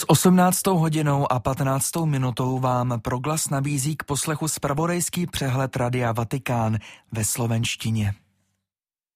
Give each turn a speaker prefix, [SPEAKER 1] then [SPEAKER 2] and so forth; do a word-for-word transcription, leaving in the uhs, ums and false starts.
[SPEAKER 1] S osmnáctou hodinou a patnáctou minutou vám Proglas nabízí k poslechu zpravodajský přehled Radia Vatikán ve slovenštině.